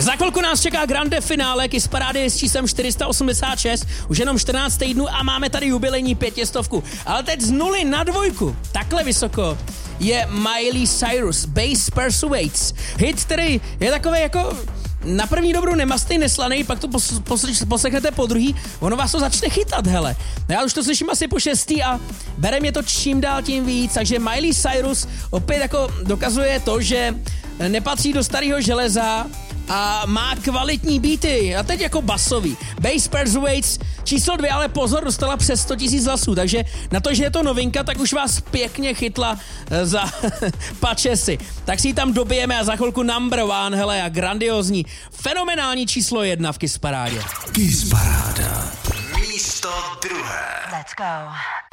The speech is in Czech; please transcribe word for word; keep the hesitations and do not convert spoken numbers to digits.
Za chvilku nás čeká grande finále Kiss Parády s číslem čtyři sta osmdesát šest, už jenom čtrnáct týdnů a máme tady jubilejní pětistovku. Ale teď z nuly na dvojku, takhle vysoko, je Miley Cyrus, Bass Persuades. Hit, který je takový jako na první dobrou nemastej, neslanej, pak to pos, pos, poslechnete po druhý, ono vás to začne chytat, hele. Já už to slyším asi po šestý a bere mě to čím dál tím víc, takže Miley Cyrus opět jako dokazuje to, že nepatří do starého železa a má kvalitní beaty, a teď jako basový. Bass Persuades číslo dvě, ale pozor, dostala přes sto tisíc hlasů, takže na to, že je to novinka, tak už vás pěkně chytla za pačesy. Tak si ji tam dobijeme a za chvilku number one, hele, a grandiozní, fenomenální číslo jedna v Kiss Parádě. Kiss Paráda. Místo druhé. Let's go.